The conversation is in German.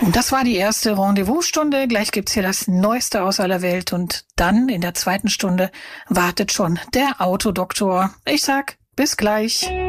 Das war die erste Rendezvous-Stunde. Gleich gibt's hier das Neueste aus aller Welt. Und dann in der zweiten Stunde wartet schon der Autodoktor. Ich sag, bis gleich.